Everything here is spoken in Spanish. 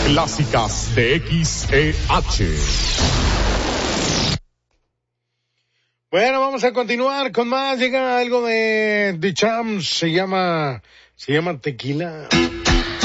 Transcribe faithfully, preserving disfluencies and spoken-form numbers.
clásicas de X E H. Bueno, vamos a continuar con más. Llega algo de The Champs, se llama, se llama Tequila.